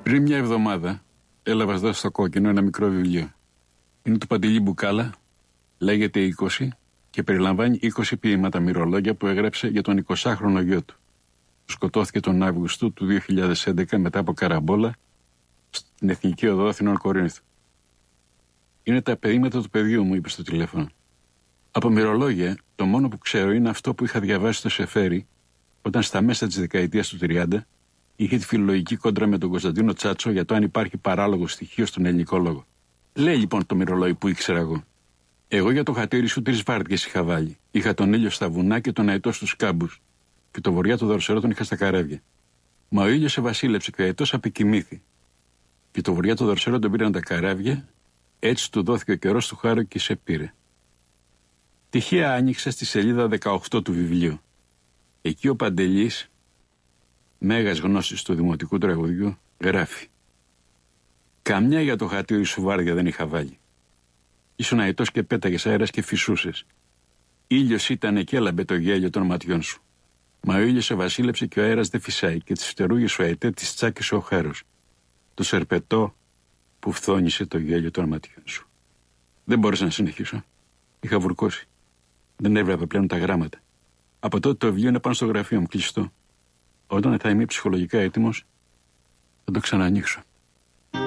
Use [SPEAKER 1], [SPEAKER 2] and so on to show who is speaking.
[SPEAKER 1] Πριν μια εβδομάδα έλαβα εδώ στο κόκκινο ένα μικρό βιβλίο. Είναι του Παντελή Μπουκάλα, λέγεται 20 και περιλαμβάνει 20 ποίηματα μυρολόγια που έγραψε για τον 20χρονο γιο του. Σκοτώθηκε τον Αύγουστο του 2011 μετά από καραμπόλα στην Εθνική Οδό Αθηνών Κορίνθου. Είναι τα ποίηματα του παιδιού μου, είπε στο τηλέφωνο. Από μυρολόγια, το μόνο που ξέρω είναι αυτό που είχα διαβάσει στο Σεφέρι, όταν στα μέσα της δεκαετίας του 30 είχε τη φιλολογική κόντρα με τον Κωνσταντίνο Τσάτσο για το αν υπάρχει παράλογο στοιχείο στον ελληνικό λόγο. Λέει λοιπόν το μυρολόι που ήξερα εγώ. Εγώ για το χατήρι σου 3 βάρδιες είχα βάλει. Είχα τον ήλιο στα βουνά και τον αετό στους κάμπους. Και το βορειά του δροσερό τον είχα στα καράβια. Μα ο ήλιος σε βασίλεψε και ο αετός απεκοιμήθη. Και το βορειά του δροσερό τον πήραν τα καράβια, έτσι του δόθηκε ο καιρός του χάρο και σε πήρε. Τυχαία άνοιξα στη σελίδα 18 του βιβλίου. Εκεί ο Παντελής, μέγας γνώσης του δημοτικού τραγουδιού, γράφει: «Καμιά για το χατήρι σου βάρδια δεν είχα βάλει. Ήσουν αετός και πέταγες αέρας και φυσούσες. Ήλιος ήτανε και έλαμπε το γέλιο των ματιών σου. Μα ο ήλιος σε βασίλεψε και ο αέρας δεν φυσάει και τις φτερούγες σου αετέ τις τσάκισε ο χάρος. Το σερπετό που φθόνησε το γέλιο των ματιών σου». Δεν μπόρεσα να συνεχίσω. Είχα βουρκώσει. Δεν έβλεπα πλέον τα γράμματα. Από τότε το βιβλίο είναι πάνω στο γραφείο μου κλειστό. Όταν θα είμαι ψυχολογικά έτοιμος, θα το ξαναανοίξω.